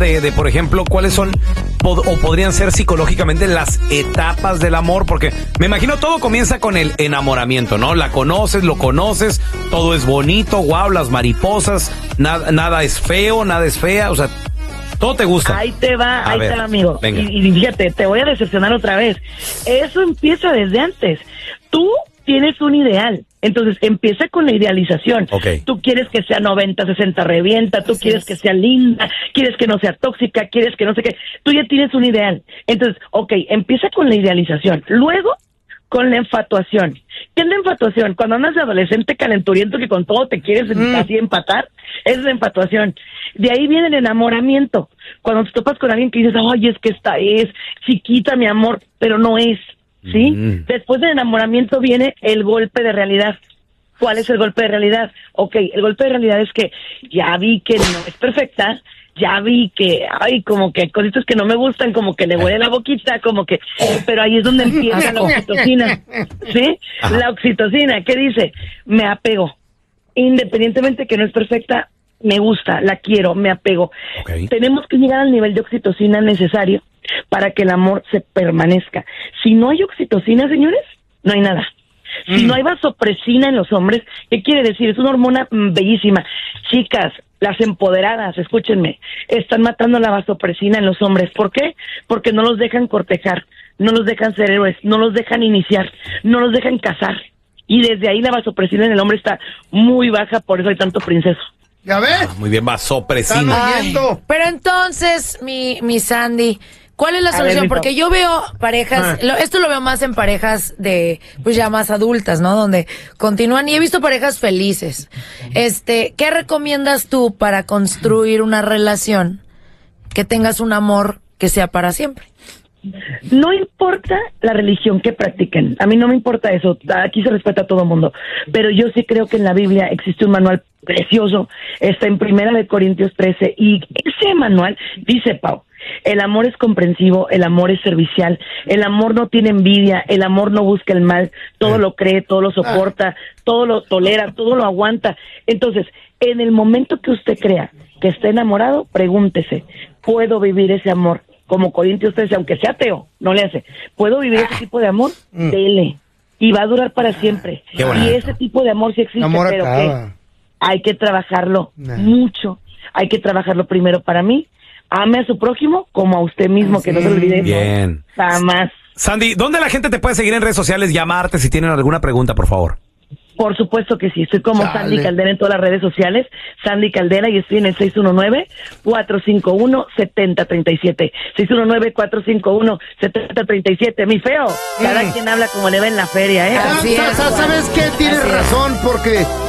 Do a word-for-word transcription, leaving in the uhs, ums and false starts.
de, de, por ejemplo, cuáles son pod, o podrían ser psicológicamente las etapas del amor? Porque me imagino todo comienza con el enamoramiento, ¿no? La conoces, lo conoces, todo es bonito, wow, las mariposas, nada, nada es feo, nada es fea, o sea, todo te gusta. Ahí te va, a ahí ver, te va, amigo. Venga. Y, y fíjate, te voy a decepcionar otra vez. Eso empieza desde antes. Tú tienes un ideal. Entonces, empieza con la idealización. Okay. Tú quieres que sea noventa, sesenta, revienta, tú Así quieres es. que sea linda, quieres que no sea tóxica, quieres que no sé qué. Tú ya tienes un ideal. Entonces, ok, empieza con la idealización. Luego, con la infatuación. ¿Qué es la infatuación? Cuando andas de adolescente calenturiento que con todo te quieres mm. así empatar, es la infatuación. De ahí viene el enamoramiento. Cuando te topas con alguien que dices, ay, es que esta es chiquita, mi amor, pero no es. ¿Sí? Mm. Después del enamoramiento viene el golpe de realidad. ¿Cuál es el golpe de realidad? Ok, el golpe de realidad es que ya vi que no es perfecta, ya vi que, ay, como que cositas que no me gustan, como que le huele la boquita, como que, pero ahí es donde empieza la oxitocina, ¿sí? Ajá. La oxitocina, ¿qué dice? Me apego. Independientemente que no es perfecta, me gusta, la quiero, me apego. Okay. Tenemos que llegar al nivel de oxitocina necesario para que el amor se permanezca. Si no hay oxitocina, señores, no hay nada. Si mm. no hay vasopresina en los hombres, ¿qué quiere decir? Es una hormona mm, bellísima. Chicas, las empoderadas, escúchenme, están matando la vasopresina en los hombres. ¿Por qué? Porque no los dejan cortejar, no los dejan ser héroes, no los dejan iniciar, no los dejan casar. Y desde ahí la vasopresina en el hombre está muy baja, por eso hay tanto princeso. ¿Ya ves? Ah, muy bien, vasopresina. Ay, pero entonces, mi, mi Sandy, ¿cuál es la solución? Ver, porque yo veo parejas, ah. lo, esto lo veo más en parejas de, pues ya más adultas, ¿no? Donde continúan, y he visto parejas felices. Este, ¿qué recomiendas tú para construir una relación que tengas un amor que sea para siempre? No importa la religión que practiquen, a mí no me importa eso, aquí se respeta a todo mundo, pero yo sí creo que en la Biblia existe un manual precioso, está en Primera de Corintios trece, y ese manual dice, Pau, el amor es comprensivo, el amor es servicial, el amor no tiene envidia, el amor no busca el mal, todo lo cree, todo lo soporta, todo lo tolera, todo lo aguanta. Entonces, en el momento que usted crea que está enamorado, pregúntese, ¿puedo vivir ese amor? Como Corintios trece, aunque sea ateo, no le hace. ¿Puedo vivir ese tipo de amor? Mm. Dele. Y va a durar para siempre. Y ese tipo de amor sí existe, amor pero acaba. que hay que trabajarlo nah. mucho. Hay que trabajarlo primero para mí. Ame a su prójimo como a usted mismo, sí. que no se olvide. Bien. Jamás. Sandy, ¿dónde la gente te puede seguir en redes sociales, llamarte si tienen alguna pregunta, por favor? Por supuesto que sí, estoy como Chale. Sandy Caldera en todas las redes sociales, Sandy Caldera, y estoy en el seis uno nueve, cuatro cinco uno, siete cero tres siete, seis uno nueve, cuatro cinco uno, siete cero tres siete, mi feo, cada mm. quien habla como le ve en la feria, ¿eh? Así es, ¿sabes qué? Tienes razón, porque